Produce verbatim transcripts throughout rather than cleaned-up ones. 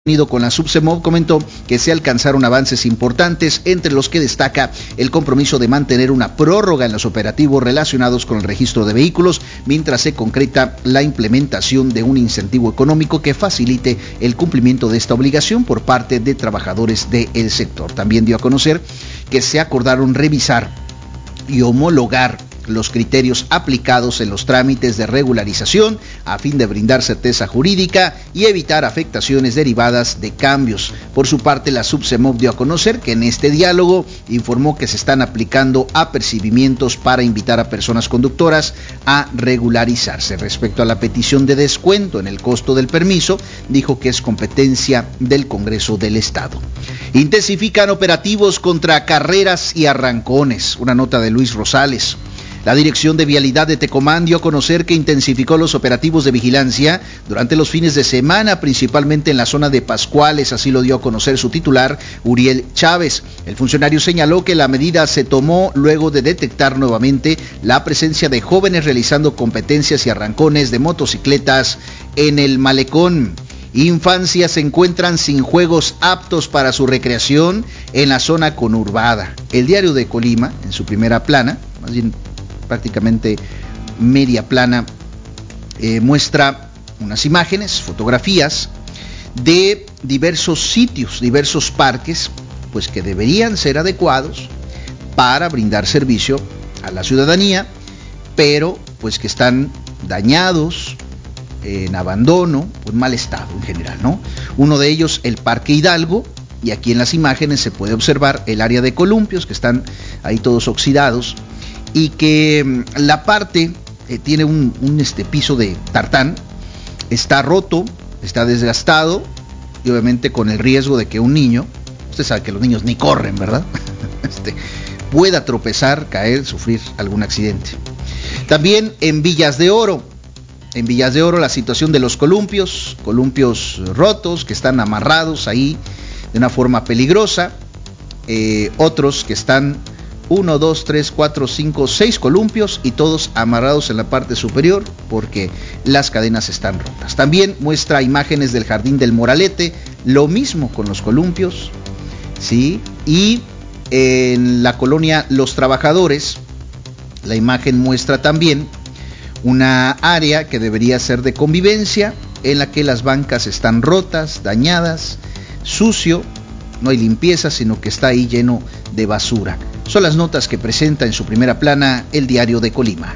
Con la Subsemov comentó que se alcanzaron avances importantes, entre los que destaca el compromiso de mantener una prórroga en los operativos relacionados con el registro de vehículos, mientras se concreta la implementación de un incentivo económico que facilite el cumplimiento de esta obligación por parte de trabajadores del sector. También dio a conocer que se acordaron revisar y homologar los criterios aplicados en los trámites de regularización a fin de brindar certeza jurídica y evitar afectaciones derivadas de cambios. Por su parte, la Subsemov dio a conocer que en este diálogo informó que se están aplicando apercibimientos para invitar a personas conductoras a regularizarse. Respecto a la petición de descuento en el costo del permiso, dijo que es competencia del Congreso del Estado. Intensifican operativos contra carreras y arrancones. Una nota de Luis Rosales. La Dirección de Vialidad de Tecomán dio a conocer que intensificó los operativos de vigilancia durante los fines de semana, principalmente en la zona de Pascuales, así lo dio a conocer su titular, Uriel Chávez. El funcionario señaló que la medida se tomó luego de detectar nuevamente la presencia de jóvenes realizando competencias y arrancones de motocicletas en el malecón. Infancias se encuentran sin juegos aptos para su recreación en la zona conurbada. El Diario de Colima, en su primera plana, más bien prácticamente media plana, eh, muestra unas imágenes, fotografías de diversos sitios, diversos parques, pues que deberían ser adecuados para brindar servicio a la ciudadanía, pero pues que están dañados, en abandono, en mal estado en general, ¿no? Uno de ellos, el Parque Hidalgo, y aquí en las imágenes se puede observar el área de columpios, que están ahí todos oxidados, y que la parte eh, tiene un, un este piso de tartán, está roto, está desgastado, y obviamente con el riesgo de que un niño, usted sabe que los niños ni corren, ¿verdad? este, pueda tropezar, caer, sufrir algún accidente. También en Villas de Oro, en Villas de Oro la situación de los columpios, columpios rotos que están amarrados ahí de una forma peligrosa, eh, otros que están uno, dos, tres, cuatro, cinco, seis columpios y todos amarrados en la parte superior porque las cadenas están rotas. También muestra imágenes del Jardín del Moralete, lo mismo con los columpios, ¿sí? Y en la colonia Los Trabajadores, la imagen muestra también una área que debería ser de convivencia, en la que las bancas están rotas, dañadas, sucio, no hay limpieza, sino que está ahí lleno de basura. Son las notas que presenta en su primera plana el Diario de Colima.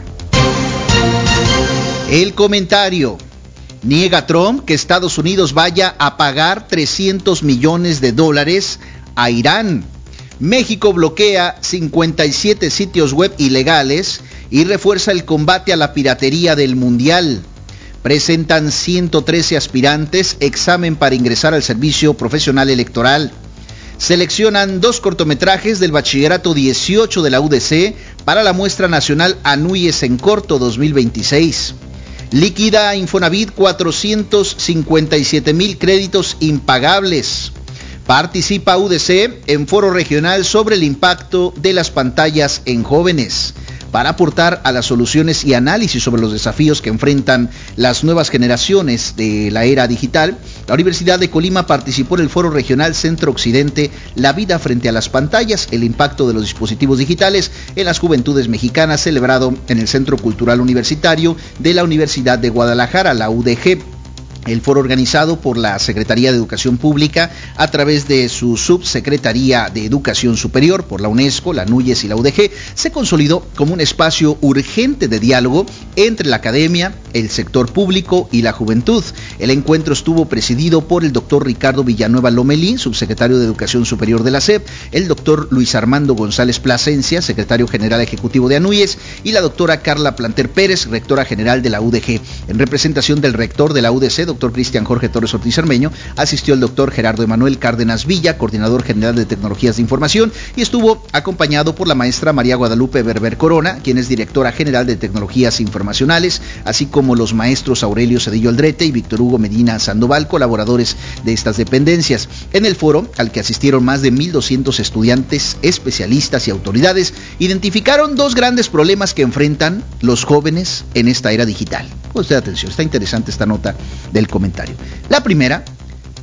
El comentario. Niega Trump que Estados Unidos vaya a pagar trescientos millones de dólares a Irán. México bloquea cincuenta y siete sitios web ilegales y refuerza el combate a la piratería del Mundial. Presentan ciento trece aspirantes examen para ingresar al servicio profesional electoral. Seleccionan dos cortometrajes del bachillerato dieciocho de la U D C para la muestra nacional Anuyes en Corto dos mil veintiséis. Liquida Infonavit cuatrocientos cincuenta y siete mil créditos impagables. Participa U D C en foro regional sobre el impacto de las pantallas en jóvenes. Para aportar a las soluciones y análisis sobre los desafíos que enfrentan las nuevas generaciones de la era digital, la Universidad de Colima participó en el foro regional Centro Occidente, La vida frente a las pantallas, el impacto de los dispositivos digitales en las juventudes mexicanas, celebrado en el Centro Cultural Universitario de la Universidad de Guadalajara, la U D G. El foro, organizado por la Secretaría de Educación Pública a través de su Subsecretaría de Educación Superior por la UNESCO, la Anuyes y la U D G, se consolidó como un espacio urgente de diálogo entre la academia, el sector público y la juventud. El encuentro estuvo presidido por el doctor Ricardo Villanueva Lomelí, subsecretario de Educación Superior de la S E P, el doctor Luis Armando González Plasencia, secretario general ejecutivo de Anuyes, y la doctora Carla Planter Pérez, rectora general de la U D G. En representación del rector de la U D C, doctor Cristian Jorge Torres Ortiz Armeño, asistió el doctor Gerardo Emanuel Cárdenas Villa, coordinador general de Tecnologías de Información, y estuvo acompañado por la maestra María Guadalupe Berber Corona, quien es directora general de Tecnologías Informacionales, así como los maestros Aurelio Cedillo Aldrete y Víctor Hugo Medina Sandoval, colaboradores de estas dependencias. En el foro, al que asistieron más de mil doscientos estudiantes, especialistas y autoridades, identificaron dos grandes problemas que enfrentan los jóvenes en esta era digital. Pues de atención, está interesante esta nota del comentario. La primera,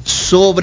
sobre